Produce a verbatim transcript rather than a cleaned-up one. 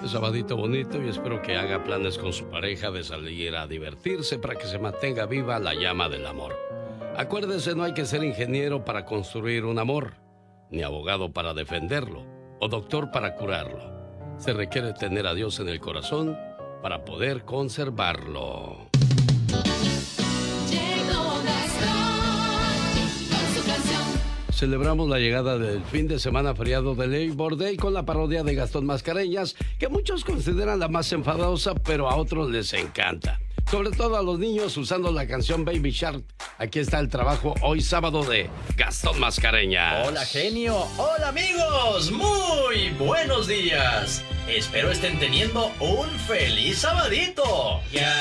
este sabadito bonito y espero que haga planes con su pareja de salir a divertirse para que se mantenga viva la llama del amor. Acuérdese, no hay que ser ingeniero para construir un amor, ni abogado para defenderlo, o doctor para curarlo. Se requiere tener a Dios en el corazón para poder conservarlo. Celebramos la llegada del fin de semana feriado de Labor Day con la parodia de Gastón Mascareñas, que muchos consideran la más enfadosa, pero a otros les encanta. Sobre todo a los niños usando la canción Baby Shark. Aquí está el trabajo hoy sábado de Gastón Mascareñas. Hola, genio. Hola, amigos. Muy buenos días. Espero estén teniendo un feliz sabadito. Ya.